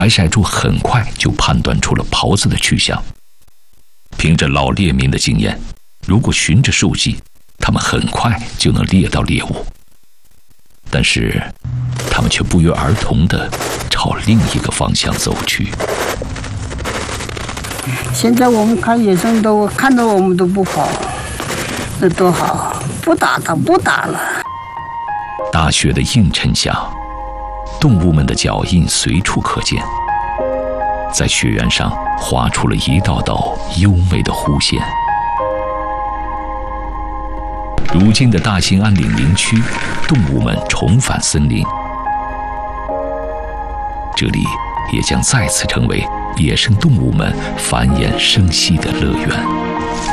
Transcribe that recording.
白晒柱很快就判断出了狍子的去向。凭着老猎民的经验，如果循着树迹，他们很快就能猎到猎物。但是，他们却不约而同地朝另一个方向走去。 现在我们看野生动物，看到我们都不跑，那多好！不打它，不打了。 大雪的映衬下，动物们的脚印随处可见，在雪原上划出了一道道优美的弧线。如今的大兴安岭林区，动物们重返森林，这里也将再次成为野生动物们繁衍生息的乐园。